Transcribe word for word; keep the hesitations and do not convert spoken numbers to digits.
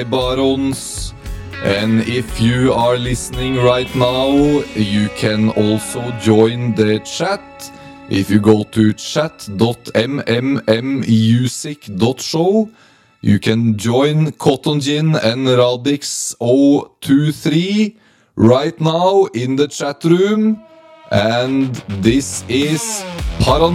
Barons. And if you are listening right now, you can also join the chat. If you go to chat dot m m m music dot show, you can join Cotton Gin and Radix zero two three right now in the chat room. And this is Paranoia.